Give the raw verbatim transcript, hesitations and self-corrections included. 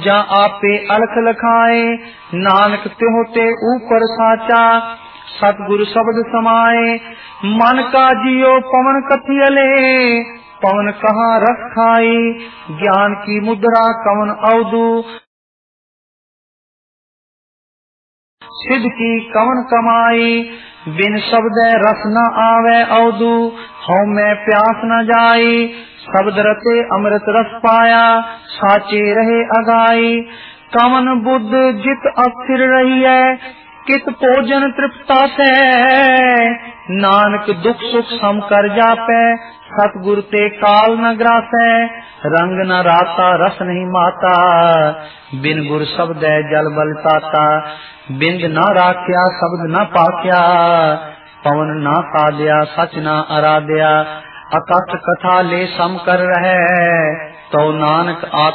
जा आपे अलख लखाए, नानक त्यों ते ऊपर साचा, सतगुरु शब्द समाए। मन का जियो पवन कथियले, पवन कहाँ रस खाई, ज्ञान की मुद्रा कवन अवधु, सिद्ध की कवन कमाई। बिन शब्द रस न आवे अवधु, हऊ में प्यास न जाई। शब्द रते अमृत रस पाया, साचे रहे अगाई। कवन बुद्ध जित अस्थिर रही है, कित भोजन तृप्ता से। नानक दुख सुख सम कर जापे, सतगुरु ते काल न ग्रासै। रंग न राता रस नहीं माता, बिन गुर शब्द जल बल ताता। बिंद न राख्या शब्द न पाख्या, पवन न साध्या सच न आराध्या। अकथ कथा ले सम कर रहे, तो नानक